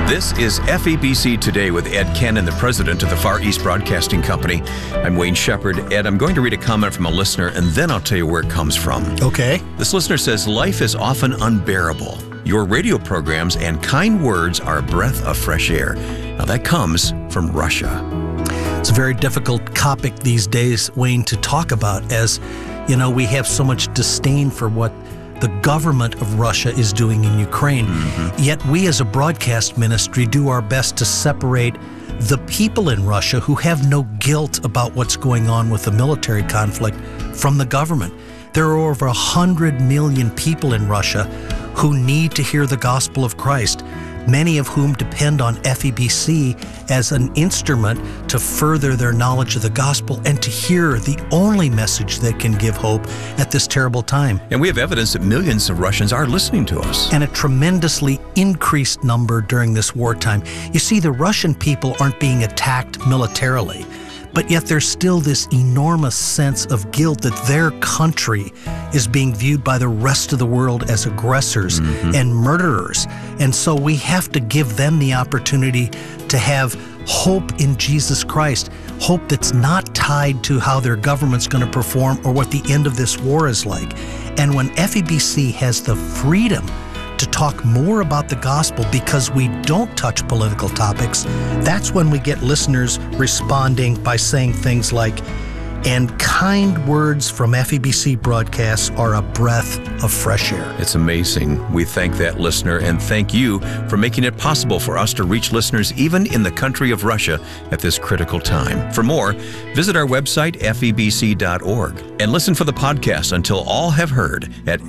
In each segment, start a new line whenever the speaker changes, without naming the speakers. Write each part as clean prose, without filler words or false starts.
This is FEBC Today with Ed Cannon, the president of the Far East Broadcasting Company. I'm Wayne Shepherd. Ed, I'm going to read a comment from a listener, and then I'll tell you where it comes from.
Okay.
This listener says, life is often unbearable. Your radio programs and kind words are a breath of fresh air. Now, that comes from Russia.
It's a very difficult topic these days, Wayne, to talk about, as, you know, we have so much disdain for what the government of Russia is doing in Ukraine. Yet we as a broadcast ministry do our best to separate the people in Russia who have no guilt about what's going on with the military conflict from the government. There are over 100 million people in Russia who need to hear the gospel of Christ, many of whom depend on FEBC as an instrument to further their knowledge of the gospel and to hear the only message that can give hope at this terrible time.
And we have evidence that millions of Russians are listening to us.
And a tremendously increased number during this wartime. You see, the Russian people aren't being attacked militarily, but yet there's still this enormous sense of guilt that their country is being viewed by the rest of the world as aggressors and murderers. And so we have to give them the opportunity to have hope in Jesus Christ, hope that's not tied to how their government's going to perform or what the end of this war is like. And when FEBC has the freedom to talk more about the gospel because we don't touch political topics, that's when we get listeners responding by saying things like, and kind words from FEBC broadcasts are a breath of fresh air.
It's amazing. We thank that listener and thank you for making it possible for us to reach listeners even in the country of Russia at this critical time. For more, visit our website, febc.org, and listen for the podcast until all have heard at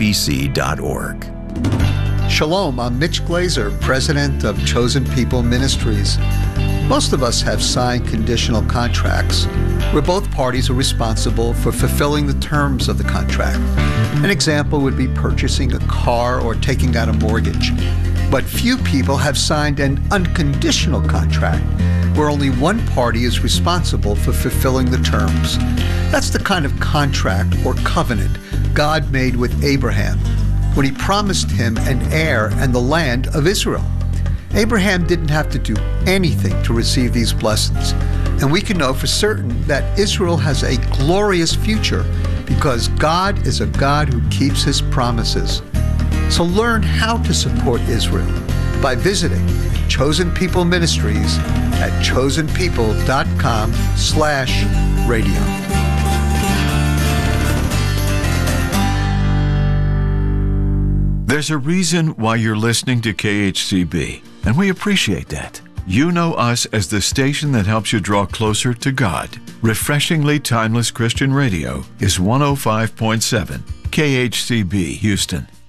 febc.org.
Shalom, I'm Mitch Glazer, president of Chosen People Ministries. Most of us have signed conditional contracts where both parties are responsible for fulfilling the terms of the contract. An example would be purchasing a car or taking out a mortgage. But few people have signed an unconditional contract where only one party is responsible for fulfilling the terms. That's the kind of contract or covenant God made with Abraham when he promised him an heir and the land of Israel. Abraham didn't have to do anything to receive these blessings, and we can know for certain that Israel has a glorious future because God is a God who keeps his promises. So learn how to support Israel by visiting Chosen People Ministries at chosenpeople.com/radio.
There's a reason why you're listening to KHCB, and we appreciate that. You know us as the station that helps you draw closer to God. Refreshingly timeless Christian radio is 105.7 KHCB Houston.